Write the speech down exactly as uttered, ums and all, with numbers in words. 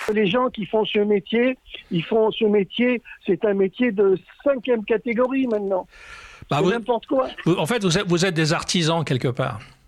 Les gens qui font ce métier, ils font ce métier, c'est un métier de cinquième catégorie maintenant. Bah c'est vous, n'importe quoi. Vous, en fait, vous êtes, vous êtes des artisans quelque part.